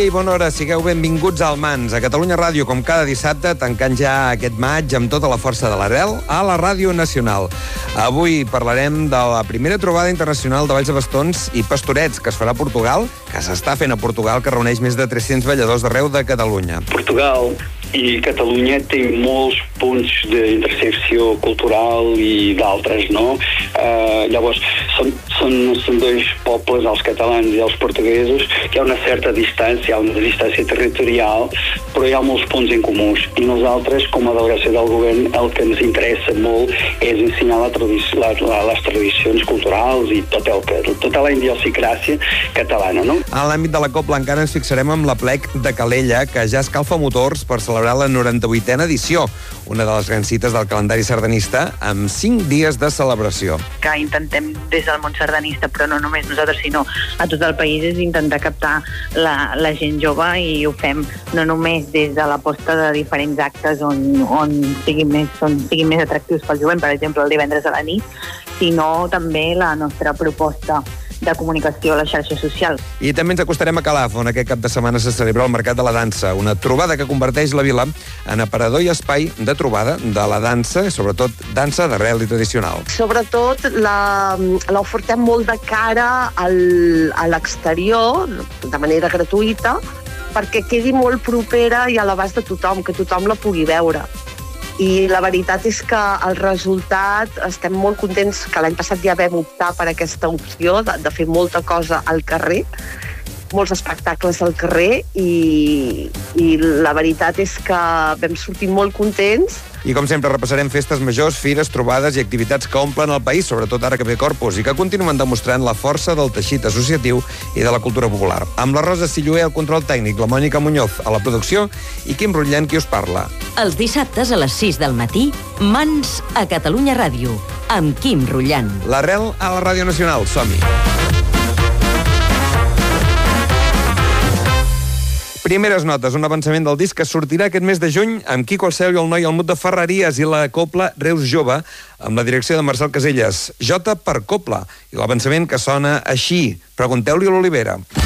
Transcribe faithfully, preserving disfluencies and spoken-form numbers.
I bona hora, sigueu benvinguts al Mans, a Catalunya Ràdio, com cada dissabte, tancant ja aquest maig amb tota la força de l'Arel a la Ràdio Nacional. Avui parlarem de la primera trobada internacional de balls de bastons i pastorets que es farà a Portugal, que s'està fent a Portugal, que reuneix més de tres-cents balladors d'arreu de Catalunya. Portugal i Catalunya té molts punts d'intersecció cultural i d'altres, no? Uh, llavors, són, són, són dos pobles, els catalans i els portuguesos, que hi ha una certa distància, hi ha una distància territorial, però hi ha molts punts en comuns. I nosaltres, com a delegació del govern, el que ens interessa molt és ensenyar la tradició, la, la, les tradicions culturals i tot el que, tota la idiosincràsia catalana, no? En l'àmbit de la Copla encara ens fixarem amb la plec de Calella, que ja escalfa motors per celebrar la noranta-vuitena edició, una de les grans cites del calendari sardanista, amb cinc dies de celebració. Que intentem des del món sardanista, però no només nosaltres, sinó a tot el país, és intentar captar la, la gent jove, i ho fem no només des de l'aposta de diferents actes on, on, siguin més, on siguin més atractius pel jovent, per exemple el divendres a la nit, sinó també la nostra proposta de comunicació a les xarxes socials. I també ens acostarem a Calaf, on aquest cap de setmana se celebra el Mercat de la Dansa, una trobada que converteix la vila en aparador i espai de trobada de la dansa, i sobretot dansa d'arrel i tradicional. Sobretot l'ofertem molt de cara al, a l'exterior, de manera gratuïta, perquè quedi molt propera i a l'abast de tothom, que tothom la pugui veure. I la veritat és que el resultat, estem molt contents que l'any passat ja vam optar per aquesta opció de, de fer molta cosa al carrer, molts espectacles al carrer, i, i la veritat és que vam sortir molt contents. I com sempre repassarem festes majors, fires, trobades i activitats que omplen el país, sobretot ara que ve Corpus, i que continuen demostrant la força del teixit associatiu i de la cultura popular. Amb la Rosa Silloé al control tècnic, la Mònica Muñoz a la producció i Quim Rutllent qui us parla. Els dissabtes a les sis del matí, Mans a Catalunya Ràdio, amb Quim Rutllent. L'Arel a la Ràdio Nacional, som-hi. Primeres notes, un avançament del disc que sortirà aquest mes de juny amb Quico el Seu i el Noi al Mut de Ferreries i la Copla Reus Jove, amb la direcció de Marcel Caselles. J per Copla, i l'avançament que sona així. Pregunteu-li a l'Olivera.